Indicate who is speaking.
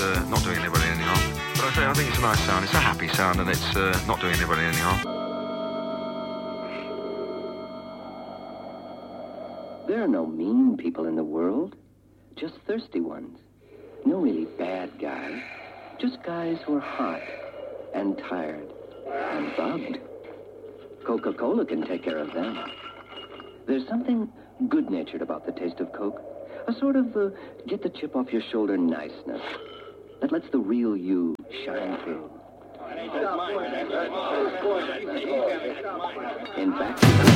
Speaker 1: not doing anybody any harm. But I think it's a nice sound. It's a happy sound, and it's not doing anybody any harm.
Speaker 2: There are no mean people in the world, just thirsty ones. No really bad guys, just guys who are hot and tired and bugged. Coca-Cola can take care of them. There's something good-natured about the taste of Coke. A sort of get the chip off your shoulder niceness that lets the real you shine through. In fact...